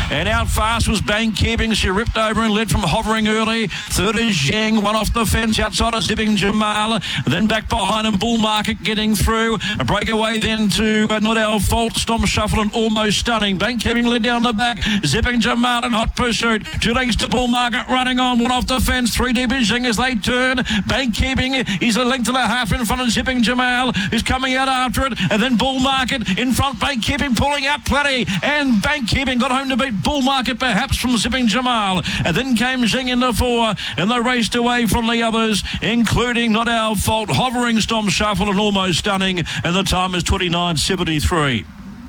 And out fast was Bank Keeping. She ripped over and led from hovering early. Third is Zheng, one off the fence outside of Zipping Jamal. Then back behind him, Bull Market getting through. A breakaway then to Not Our Fault, Storm Shuffle and Almost Stunning. Bank Keeping led down the back. Zipping Jamal in hot pursuit. 2 lengths to Bull Market running on. One off the fence. 3 deep is Zheng as they turn. Bank Keeping is a length and a half in front of Zipping Jamal, who's coming out after it. And then Bull Market in front. Bank Keeping pulling out plenty. And Bank Keeping got home to beat Bull Market perhaps from Zipping Jamal. And then came Zheng in the 4. And they raced away from the others, including Not Our Fault, Hovering, Storm Shuffle and Almost Stunning. And the time is 29.73.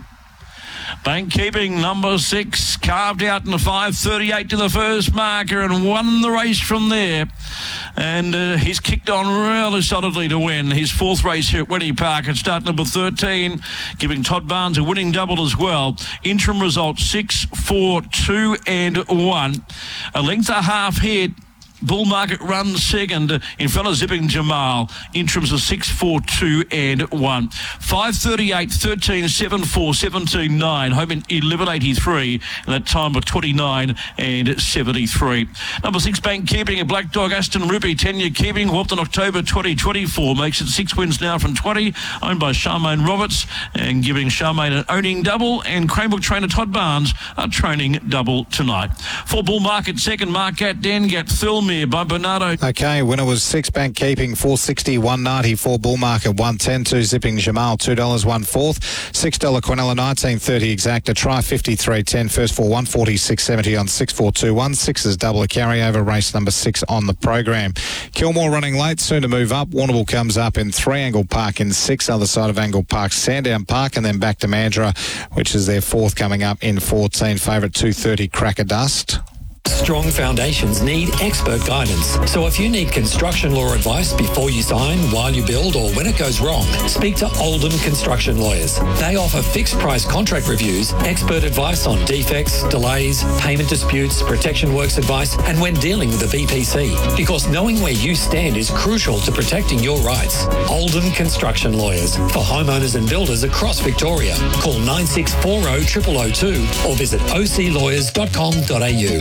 Bank Keeping, number 6, carved out in the 5.38 to the first marker and won the race from there. And he's kicked on really solidly to win his 4th race here at Wenny Park at start number 13, giving Todd Barnes a winning double as well. Interim result 6, 4, 2 and 1. A length and a half hit. Bull Market runs second in front of Zipping Jamal. Interims of 6, 4, 2 and 1. 5.38, 13, 7, 4, 17, 9. Home in 11.83. And that time of 29 and 73. Number 6, Bank Keeping. A Black Dog Aston Ruby 10-year keeping. Whopped in October 2024. Makes it 6 wins now from 20. Owned by Charmaine Roberts. And giving Charmaine an owning double. And Cranebrook trainer Todd Barnes a training double tonight. For Bull Market second, Marquette Dengat Film by Bernardo. Okay, winner was 6, Bank Keeping, 4.60, 1.90 for Bull Market, 1.10, 2 Zipping Jamal, $2, 1/4, $6 Quinella, 19.30 exacta, try 53.10, first for 146.70 on 6.421, 6 is double a carryover, race number 6 on the program. Kilmore running late, soon to move up. Warrnambool comes up in 3, Angle Park in 6, other side of Angle Park, Sandown Park, and then back to Mandurah, which is their 4th coming up in 14, favourite 2.30 Cracker Dust. Strong foundations need expert guidance. So if you need construction law advice before you sign, while you build, or when it goes wrong, speak to Oldham Construction Lawyers. They offer fixed price contract reviews, expert advice on defects, delays, payment disputes, protection works advice, and when dealing with the BPC. Because knowing where you stand is crucial to protecting your rights. Oldham Construction Lawyers for homeowners and builders across Victoria. Call 9640 0002 or visit oclawyers.com.au.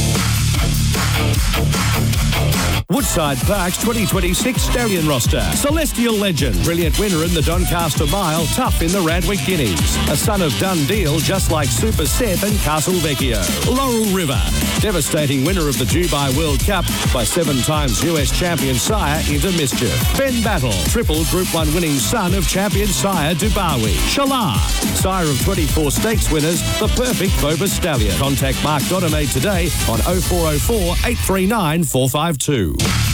Woodside Park's 2026 stallion roster. Celestial Legend, brilliant winner in the Doncaster Mile, tough in the Randwick Guineas. A son of Dundee, just like Super Seth and Castle Vecchio. Laurel River, devastating winner of the Dubai World Cup by 7 times US champion sire Into Mischief. Ben Battle, triple Group 1 winning son of champion sire Dubawi. Shalar, sire of 24 stakes winners, the perfect Boba Stallion. Contact Mark Dodemaide today on 0404 839 452.